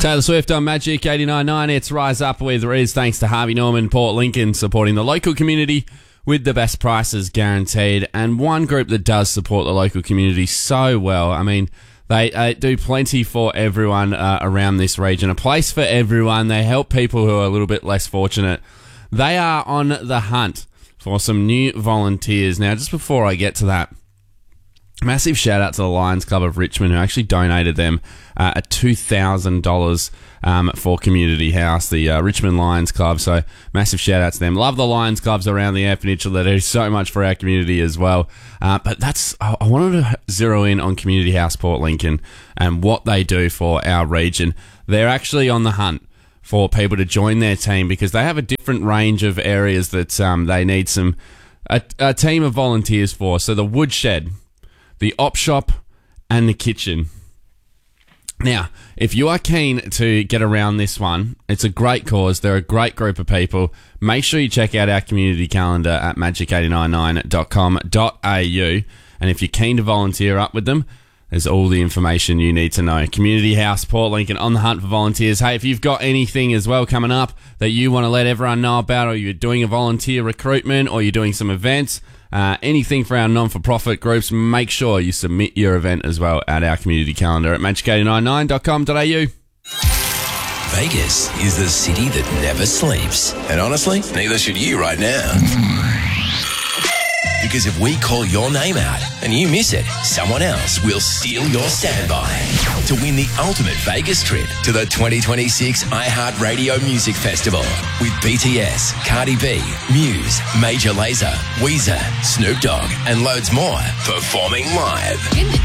Taylor Swift on Magic 89.9. It's Rise Up with Riz. Thanks to Harvey Norman, Port Lincoln, supporting the local community with the best prices guaranteed. And one group that does support the local community so well. I mean, they do plenty for everyone around this region. A place for everyone. They help people who are a little bit less fortunate. They are on the hunt for some new volunteers. Now, just before I get to that, massive shout out to the Lions Club of Richmond, who actually donated them a $2,000 for Community House, the Richmond Lions Club. So massive shout out to them. Love the Lions Clubs around the Eyre Peninsula. They do so much for our community as well. But I wanted to zero in on Community House Port Lincoln and what they do for our region. They're actually on the hunt for people to join their team because they have a different range of areas that they need a team of volunteers for. So the woodshed, the op shop, and the kitchen. Now, if you are keen to get around this one, it's a great cause. They're a great group of people. Make sure you check out our community calendar at magic899.com.au. And if you're keen to volunteer up with them, there's all the information you need to know. Community House, Port Lincoln, on the hunt for volunteers. Hey, if you've got anything as well coming up that you want to let everyone know about, or you're doing a volunteer recruitment, or you're doing some events, anything for our non-for-profit groups, make sure you submit your event as well at our community calendar at magic899.com.au. Vegas is the city that never sleeps. And honestly, neither should you right now. Because if we call your name out and you miss it, someone else will steal your standby to win the ultimate Vegas trip to the 2026 iHeartRadio Music Festival with BTS, Cardi B, Muse, Major Lazer, Weezer, Snoop Dogg, and loads more performing live.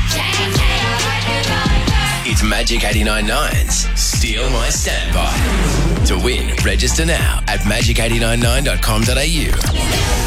It's Magic 89.9's Steal My Standby. To win, register now at magic899.com.au.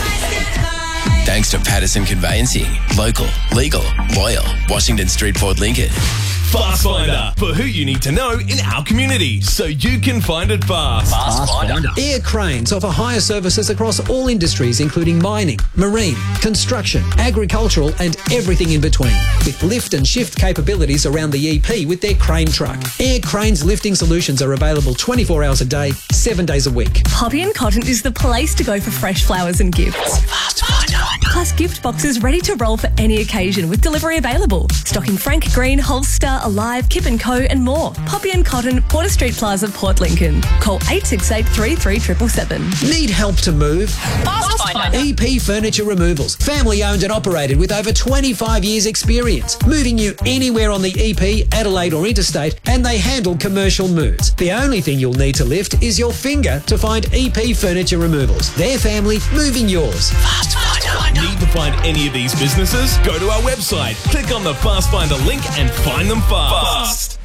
Thanks to Patterson Conveyancing. Local, legal, loyal. Washington Street, Port Lincoln. Fast Finder, for who you need to know in our community, so you can find it fast. Fast Finder. Air Cranes offer hire services across all industries, including mining, marine, construction, agricultural, and everything in between. With lift and shift capabilities around the EP with their crane truck. Air Cranes lifting solutions are available 24 hours a day, 7 days a week. Poppy & Cotton is the place to go for fresh flowers and gifts. Fast Finder. Plus gift boxes ready to roll for any occasion with delivery available. Stocking Frank Green, Holster, Alive, Kip & Co and more. Poppy & Cotton, Porter Street Plaza, Port Lincoln. Call 868 33 777. Need help to move? Fast Finder. EP Furniture Removals. Family owned and operated with over 25 years experience. Moving you anywhere on the EP, Adelaide or Interstate, and they handle commercial moves. The only thing you'll need to lift is your finger to find EP Furniture Removals. Their family moving yours. Fast Finder. Need to find any of these businesses? Go to our website, click on the Fast Finder link and find them fast.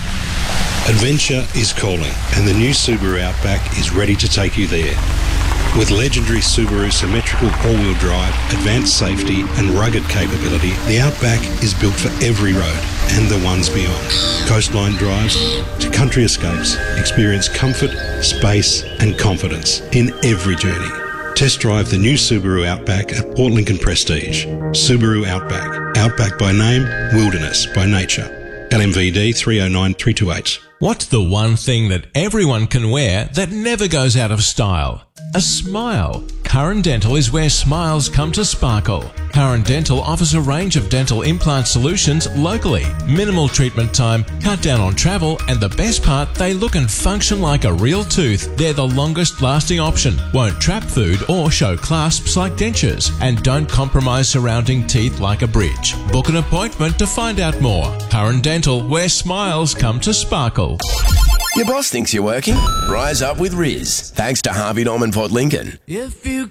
Adventure is calling, and the new Subaru Outback is ready to take you there. With legendary Subaru symmetrical all-wheel drive, advanced safety and rugged capability, the Outback is built for every road and the ones beyond. Coastline drives to country escapes. Experience comfort, space and confidence in every journey. Test drive the new Subaru Outback at Port Lincoln Prestige. Subaru Outback. Outback by name, wilderness by nature. LMVD 309328. What's the one thing that everyone can wear that never goes out of style? A smile. Curran Dental is where smiles come to sparkle. Curran Dental offers a range of dental implant solutions locally. Minimal treatment time, cut down on travel, and the best part, they look and function like a real tooth. They're the longest lasting option, won't trap food or show clasps like dentures, and don't compromise surrounding teeth like a bridge. Book an appointment to find out more. Curran Dental, where smiles come to sparkle. Your boss thinks you're working? Rise up with Riz. Thanks to Harvey Norman, Port Lincoln. If you